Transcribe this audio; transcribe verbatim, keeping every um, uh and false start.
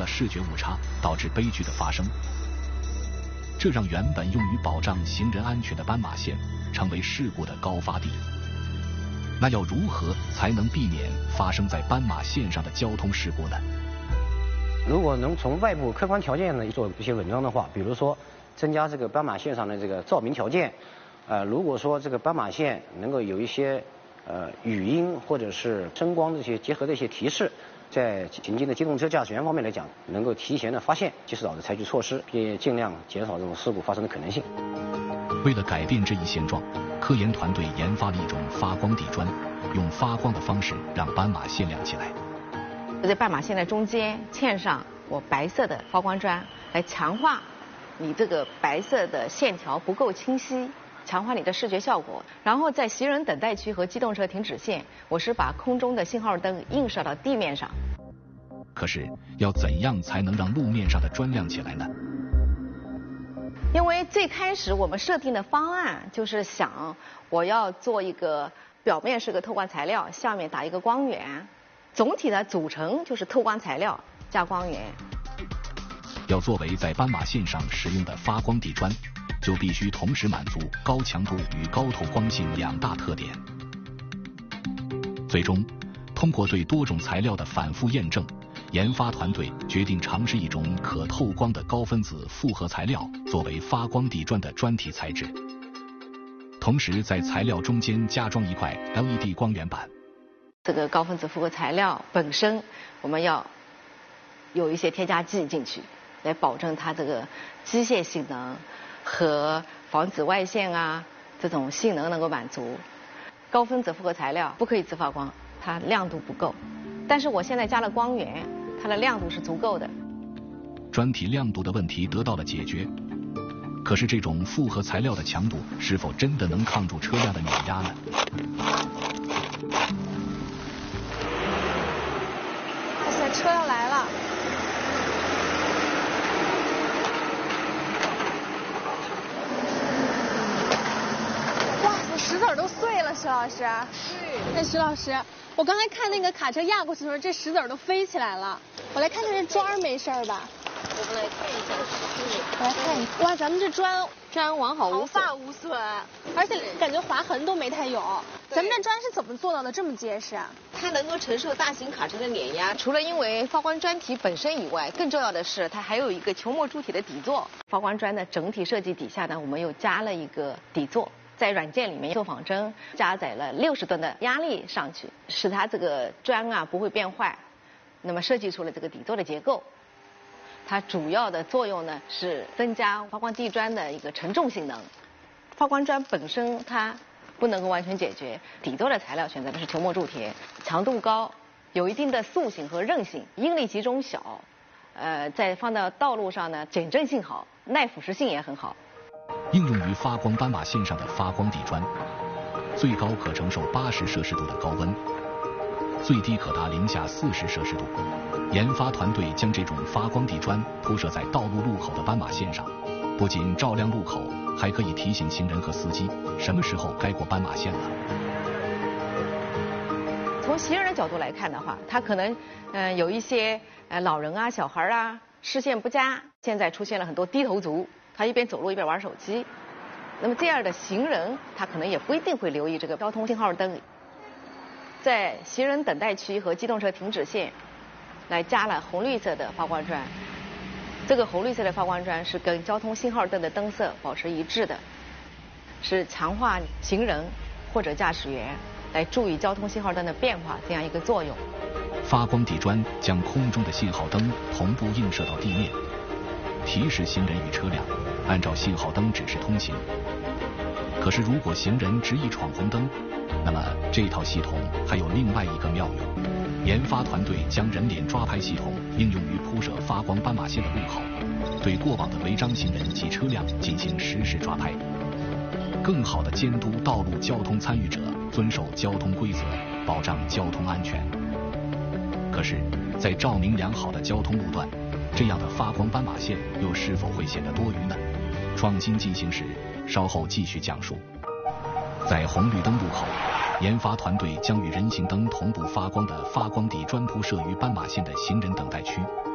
了视觉误差，导致悲剧的发生。这让原本用于保障行人安全的斑马线成为事故的高发地。那要如何才能避免发生在斑马线上的交通事故呢？ 如果能从外部客观条件呢做一些文章的话，比如说增加这个斑马线上的这个照明条件，呃，如果说这个斑马线能够有一些呃语音或者是声光这些结合的一些提示，在行进的机动车驾驶员方面来讲，能够提前的发现，及时早的采取措施，并尽量减少这种事故发生的可能性。 为了改变这一现状，科研团队研发了一种发光地砖，用发光的方式让斑马线亮起来。 在斑马线的中间嵌上我白色的发光砖，来强化你这个白色的线条不够清晰，强化你的视觉效果。然后在行人等待区和机动车停止线，我是把空中的信号灯映射到地面上。 可是要怎样才能让路面上的砖亮起来呢？ 因为最开始我们设定的方案就是想我要做一个表面是个透光材料，下面打一个光源，总体的组成就是透光材料加光源。 要作为在斑马线上使用的发光地砖，就必须同时满足高强度与高透光性两大特点。最终，通过对多种材料的反复验证，研发团队决定尝试一种可透光的高分子复合材料作为发光地砖的砖体材质，同时在材料中间加装一块 L E D 光源板。 这个高分子复合材料本身我们要有一些添加剂进去，来保证它这个机械性能和防止外线啊这种性能能够满足。高分子复合材料不可以自发光，它亮度不够，但是我现在加了光源，它的亮度是足够的。 砖体亮度的问题得到了解决，可是这种复合材料的强度是否真的能抗住车辆的碾压呢？ 哇塞，车要来了！哇塞，石子儿都碎了，石老师。对。哎，徐老师，我刚才看那个卡车压过去的时候，这石子儿都飞起来了。我来看看这砖没事吧？ 我们来看一下， 我来看一下。哇，咱们这砖砖完好无损， 毫发无损，而且感觉划痕都没太有。咱们这砖是怎么做到的这么结实啊？ 它能够承受大型卡车的碾压。除了因为发光砖体本身以外，更重要的是它还有一个球膜柱体的底座。发光砖的整体设计底下呢，我们又加了一个底座。在软件里面做仿真，加载了六十吨的压力上去，使它这个砖啊不会变坏。那么设计出了这个底座的结构，它主要的作用呢是增加发光地砖的一个承重性能。发光砖本身它不能够完全解决，底座的材料选择的是球膜铸铁，强度高，有一定的塑性和韧性，应力集中小，呃，再放到道路上呢，减震性好，耐腐蚀性也很好。 应用于发光斑马线上的发光地砖，最高可承受八十摄氏度的高温，最低可达零下四十摄氏度。研发团队将这种发光地砖铺设在道路路口的斑马线上，不仅照亮路口，还可以提醒行人和司机什么时候该过斑马线了。 从行人的角度来看的话，他可能嗯、呃、有一些呃老人啊、小孩啊视线不佳，现在出现了很多低头族。他一边走路一边玩手机，那么这样的行人，他可能也不一定会留意这个交通信号灯。在行人等待区和机动车停止线，来加了红绿色的发光砖。这个红绿色的发光砖是跟交通信号灯的灯色保持一致的，是强化行人或者驾驶员来注意交通信号灯的变化这样一个作用。 发光地砖将空中的信号灯同步映射到地面，提示行人与车辆按照信号灯指示通行。可是如果行人执意闯红灯，那么这套系统还有另外一个妙用。研发团队将人脸抓拍系统应用于铺设发光斑马线的路口，对过往的违章行人及车辆进行实时抓拍，更好地监督道路交通参与者遵守交通规则，保障交通安全。可是，在照明良好的交通路段，这样的发光斑马线又是否会显得多余呢？创新进行时，稍后继续讲述。在红绿灯路口，研发团队将与人行灯同步发光的发光地砖铺设于斑马线的行人等待区，